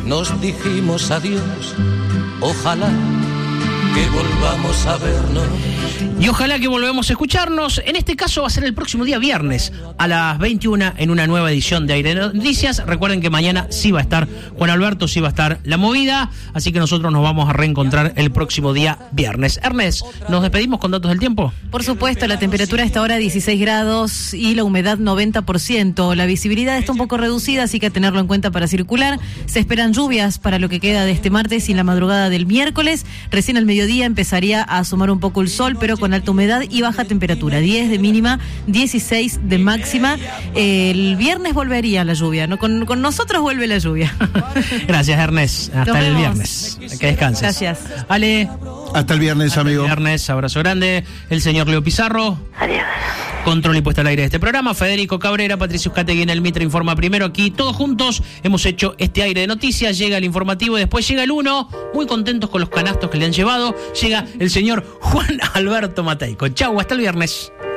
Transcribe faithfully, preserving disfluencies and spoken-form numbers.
nos dijimos adiós, ojalá que volvamos a vernos. Y ojalá que volvamos a escucharnos. En este caso va a ser el próximo día viernes a las veintiuna en una nueva edición de Aire de Noticias. Recuerden que mañana sí va a estar Juan Alberto, sí va a estar La Movida, así que nosotros nos vamos a reencontrar el próximo día viernes. Ernest, ¿nos despedimos con datos del tiempo? Por supuesto, la temperatura a esta hora dieciséis grados y la humedad noventa por ciento. La visibilidad está un poco reducida, así que a tenerlo en cuenta para circular. Se esperan lluvias para lo que queda de este martes y la madrugada del miércoles. Recién al mediodía empezaría a asomar un poco el sol, pero con alta humedad y baja temperatura, diez de mínima, dieciséis de máxima. El viernes volvería la lluvia, ¿no? Con, con nosotros vuelve la lluvia. Gracias, Ernest. Hasta el viernes. Que descanses. Gracias. Ale. Hasta el viernes, Hasta amigo. El viernes, abrazo grande. El señor Leo Pizarro. Adiós. Control y puesta al aire de este programa. Federico Cabrera, Patricio Uzcategui en el Mitre informa primero. Aquí todos juntos hemos hecho este aire de noticias. Llega el informativo y después llega el uno. Muy contentos con los canastos que le han llevado. Llega el señor Juan Alberto Mateico. Chau, hasta el viernes.